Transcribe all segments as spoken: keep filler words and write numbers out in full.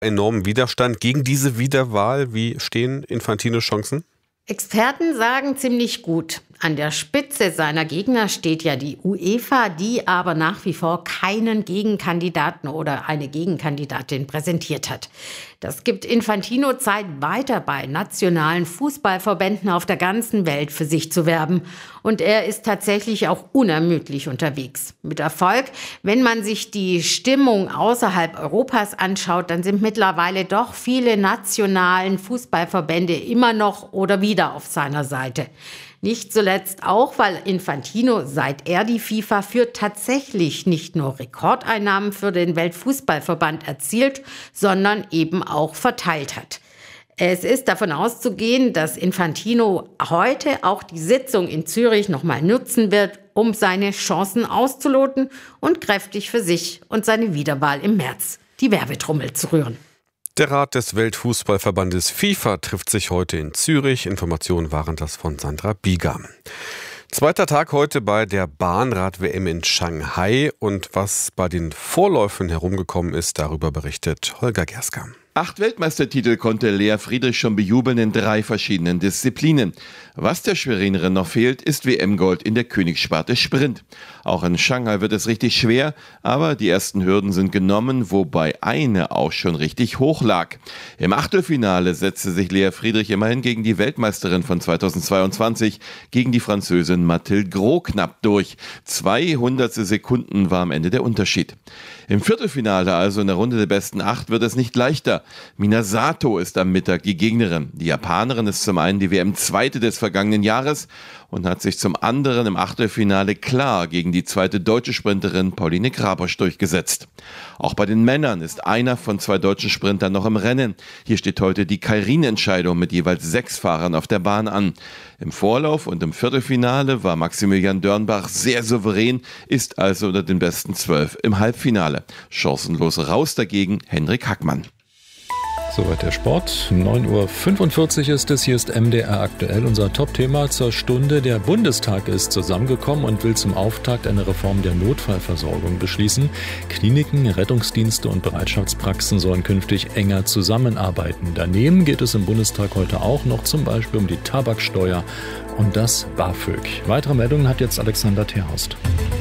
enormen Widerstand gegen diese Wiederwahl. Wie stehen Infantinos Chancen? Experten sagen ziemlich gut. An der Spitze seiner Gegner steht ja die UEFA, die aber nach wie vor keinen Gegenkandidaten oder eine Gegenkandidatin präsentiert hat. Das gibt Infantino Zeit, weiter bei nationalen Fußballverbänden auf der ganzen Welt für sich zu werben. Und er ist tatsächlich auch unermüdlich unterwegs. Mit Erfolg. Wenn man sich die Stimmung außerhalb Europas anschaut, dann sind mittlerweile doch viele nationalen Fußballverbände immer noch oder wieder auf seiner Seite. Nicht zuletzt auch, weil Infantino, seit er die FIFA führt, tatsächlich nicht nur Rekordeinnahmen für den Weltfußballverband erzielt, sondern eben auch verteilt hat. Es ist davon auszugehen, dass Infantino heute auch die Sitzung in Zürich nochmal nutzen wird, um seine Chancen auszuloten und kräftig für sich und seine Wiederwahl im März die Werbetrommel zu rühren. Der Rat des Weltfußballverbandes FIFA trifft sich heute in Zürich. Informationen waren das von Sandra Bieger. Zweiter Tag heute bei der Bahnrad-W M in Shanghai. Und was bei den Vorläufen herumgekommen ist, darüber berichtet Holger Gerska. Acht Weltmeistertitel konnte Lea Friedrich schon bejubeln in drei verschiedenen Disziplinen. Was der Schwerinerin noch fehlt, ist W M-Gold in der Königssparte Sprint. Auch in Shanghai wird es richtig schwer, aber die ersten Hürden sind genommen, wobei eine auch schon richtig hoch lag. Im Achtelfinale setzte sich Lea Friedrich immerhin gegen die Weltmeisterin von zweitausendzweiundzwanzig, gegen die Französin Mathilde Gros knapp durch. zweihundertstel Sekunden war am Ende der Unterschied. Im Viertelfinale, also in der Runde der besten acht, wird es nicht leichter. Mina Sato ist am Mittag die Gegnerin. Die Japanerin ist zum einen die W M-Zweite des vergangenen Jahres und hat sich zum anderen im Achtelfinale klar gegen die zweite deutsche Sprinterin Pauline Grabosch durchgesetzt. Auch bei den Männern ist einer von zwei deutschen Sprintern noch im Rennen. Hier steht heute die Keirin-Entscheidung mit jeweils sechs Fahrern auf der Bahn an. Im Vorlauf und im Viertelfinale war Maximilian Dörnbach sehr souverän, ist also unter den besten zwölf im Halbfinale. Chancenlos raus dagegen Henrik Hackmann. Soweit der Sport. neun Uhr fünfundvierzig ist es. Hier ist M D R aktuell. Unser Top-Thema zur Stunde. Der Bundestag ist zusammengekommen und will zum Auftakt eine Reform der Notfallversorgung beschließen. Kliniken, Rettungsdienste und Bereitschaftspraxen sollen künftig enger zusammenarbeiten. Daneben geht es im Bundestag heute auch noch zum Beispiel um die Tabaksteuer und das BAföG. Weitere Meldungen hat jetzt Alexander Terhorst.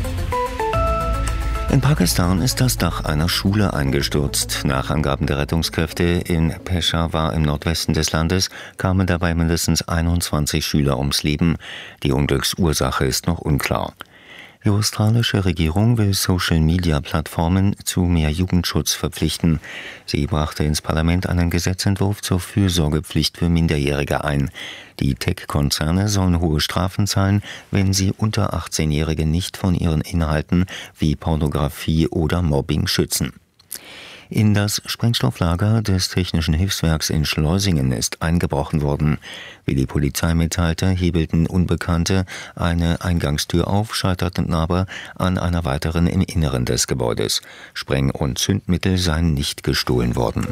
In Pakistan ist das Dach einer Schule eingestürzt. Nach Angaben der Rettungskräfte in Peshawar im Nordwesten des Landes kamen dabei mindestens einundzwanzig Schüler ums Leben. Die Unglücksursache ist noch unklar. Die australische Regierung will Social-Media-Plattformen zu mehr Jugendschutz verpflichten. Sie brachte ins Parlament einen Gesetzentwurf zur Fürsorgepflicht für Minderjährige ein. Die Tech-Konzerne sollen hohe Strafen zahlen, wenn sie unter achtzehnjährige nicht von ihren Inhalten wie Pornografie oder Mobbing schützen. In das Sprengstofflager des Technischen Hilfswerks in Schleusingen ist eingebrochen worden. Wie die Polizei mitteilte, hebelten Unbekannte eine Eingangstür auf, scheiterten aber an einer weiteren im Inneren des Gebäudes. Spreng- und Zündmittel seien nicht gestohlen worden.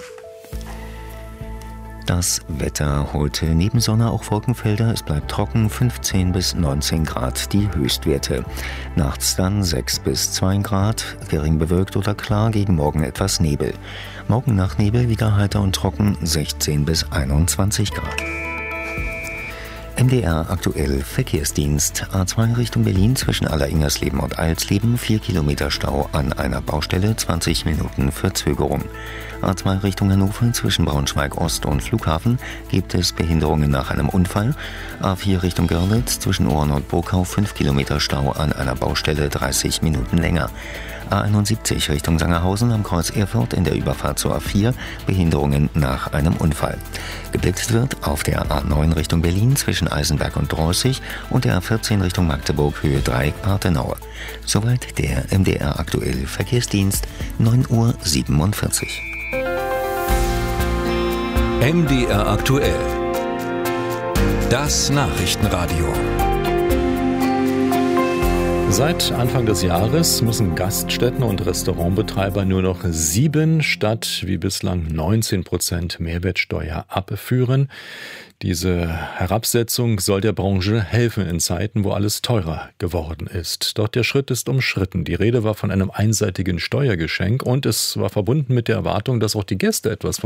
Das Wetter heute neben Sonne auch Wolkenfelder. Es bleibt trocken, fünfzehn bis neunzehn Grad die Höchstwerte. Nachts dann sechs bis zwei Grad, gering bewölkt oder klar, gegen Morgen etwas Nebel. Morgen nach Nebel wieder heiter und trocken, sechzehn bis einundzwanzig Grad. M D R aktuell Verkehrsdienst. A zwei Richtung Berlin zwischen Alleringersleben und Eilsleben. vier Kilometer Stau an einer Baustelle, zwanzig Minuten Verzögerung. A zwei Richtung Hannover zwischen Braunschweig-Ost und Flughafen gibt es Behinderungen nach einem Unfall. A vier Richtung Görlitz zwischen Ohren und Burgau. fünf Kilometer Stau an einer Baustelle, dreißig Minuten länger. A einundsiebzig Richtung Sangerhausen am Kreuz Erfurt in der Überfahrt zur A vier, Behinderungen nach einem Unfall. Geblitzt wird auf der A neun Richtung Berlin zwischen Eisenberg und Drossig und der A vierzehn Richtung Magdeburg Höhe drei Partenau. Soweit der M D R aktuell Verkehrsdienst, neun Uhr siebenundvierzig. M D R aktuell. Das Nachrichtenradio. Seit Anfang des Jahres müssen Gaststätten und Restaurantbetreiber nur noch sieben statt wie bislang neunzehn Prozent Mehrwertsteuer abführen. Diese Herabsetzung soll der Branche helfen in Zeiten, wo alles teurer geworden ist. Doch der Schritt ist umstritten. Die Rede war von einem einseitigen Steuergeschenk und es war verbunden mit der Erwartung, dass auch die Gäste etwas von